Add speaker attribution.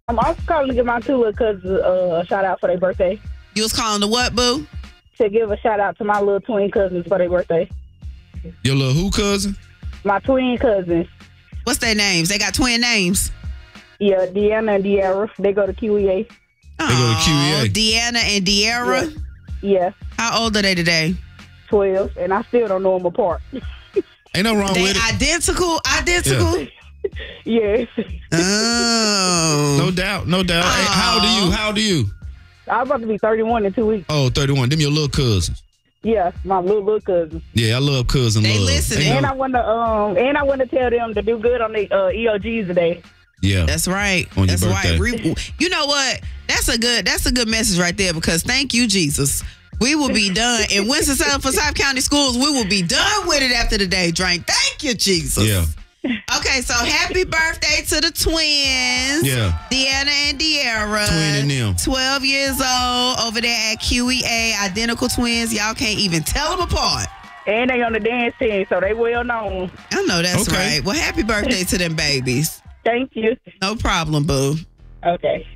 Speaker 1: I'm also calling to give my two little cousins a shout out for their birthday.
Speaker 2: You was calling the what, boo?
Speaker 1: To give a shout out to my little twin cousins for their birthday.
Speaker 3: Your little who cousin?
Speaker 1: My twin cousins.
Speaker 2: What's their names? They got twin names.
Speaker 1: Yeah, Deanna and De'Ara. They go to QEA.
Speaker 3: They go to QEA.
Speaker 2: Deanna and De'Ara?
Speaker 1: Yeah.
Speaker 2: How old are they today?
Speaker 1: 12, and I still don't know them apart.
Speaker 3: Ain't no wrong with it.
Speaker 2: Identical?
Speaker 3: Yeah.
Speaker 1: Yes.
Speaker 2: Oh.
Speaker 3: No doubt. Hey, how old are you?
Speaker 1: I'm about to be 31 in 2 weeks.
Speaker 3: Oh, 31. Them your little cousins.
Speaker 1: Yeah, my little cousins.
Speaker 3: Yeah, I love cousin
Speaker 2: They
Speaker 3: love.
Speaker 2: listening.
Speaker 1: And I want to tell them to do good on the EOGs today.
Speaker 3: Yeah.
Speaker 2: That's right.
Speaker 3: On your
Speaker 2: That's
Speaker 3: birthday.
Speaker 2: right. You know what? That's a good message right there, because thank you, Jesus. We will be done in Winston-Salem for South County Schools. We will be done with it after the day drink. Thank you, Jesus.
Speaker 3: Yeah.
Speaker 2: Okay, so happy birthday to the twins.
Speaker 3: Yeah.
Speaker 2: Deanna and De'Ara.
Speaker 3: Twin and them.
Speaker 2: 12 years old over there at QEA. Identical twins. Y'all can't even tell them apart.
Speaker 1: And they on the dance team, so they well known.
Speaker 2: I know that's
Speaker 3: Okay.
Speaker 2: right. Well, happy birthday to them babies.
Speaker 1: Thank you.
Speaker 2: No problem, boo.
Speaker 1: Okay.